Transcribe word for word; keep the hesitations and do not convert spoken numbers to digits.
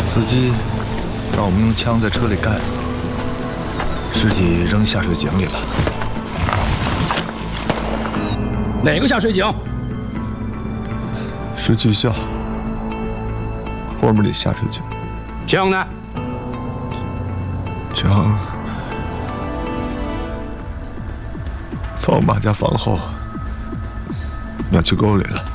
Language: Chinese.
司机让我们用枪在车里干死，尸体扔下水井里了。 哪个下水井？ 是技校后面的下水井。 枪呢？ 枪藏我妈家房后，尿气沟里了。